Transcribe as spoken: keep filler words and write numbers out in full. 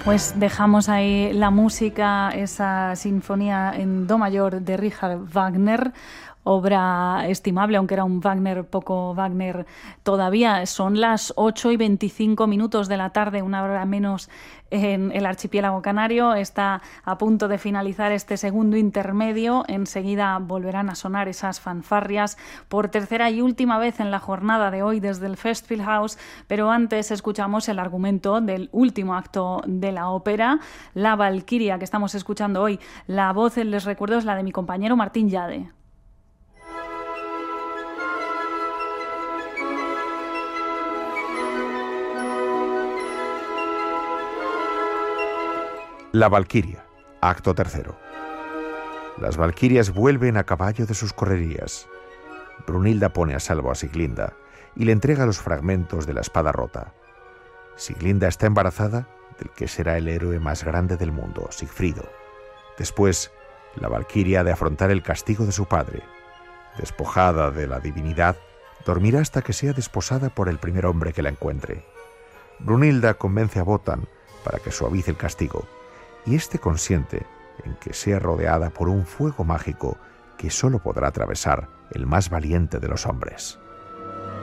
Pues dejamos ahí la música, esa sinfonía en do mayor de Richard Wagner, obra estimable, aunque era un Wagner poco Wagner todavía. Son las ocho y veinticinco minutos de la tarde, una hora menos en el archipiélago canario. Está a punto de finalizar este segundo intermedio. Enseguida volverán a sonar esas fanfarrias por tercera y última vez en la jornada de hoy desde el Festspiel House, pero antes escuchamos el argumento del último acto de la ópera, La Valquiria, que estamos escuchando hoy. La voz, les recuerdo, es la de mi compañero Martín Llade. La Valquiria, acto tercero. Las valquirias vuelven a caballo de sus correrías. Brunilda pone a salvo a Siglinda y le entrega los fragmentos de la espada rota. Siglinda está embarazada del que será el héroe más grande del mundo, Sigfrido. Después, la valquiria ha de afrontar el castigo de su padre. Despojada de la divinidad, dormirá hasta que sea desposada por el primer hombre que la encuentre. Brunilda convence a Wotan para que suavice el castigo, y éste consiente en que sea rodeada por un fuego mágico que solo podrá atravesar el más valiente de los hombres.